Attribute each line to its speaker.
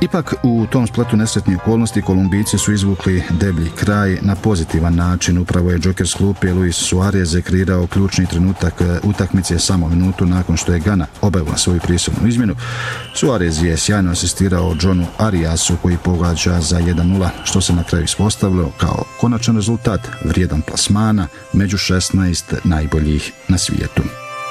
Speaker 1: Ipak u tom spletu nesretnih okolnosti Kolumbijci su izvukli deblji kraj na pozitivan način. Upravo je džoker s klupe Luis Suarez kreirao ključni trenutak utakmice samo minutu nakon što je Gana obavila svoju prisilnu izmjenu. Suarez je sjajno asistirao Johnu Ariasu koji pogađa za 1:0, što se na kraju ispostavilo kao konačan rezultat vrijedan plasmana među 16 najboljih na svijetu.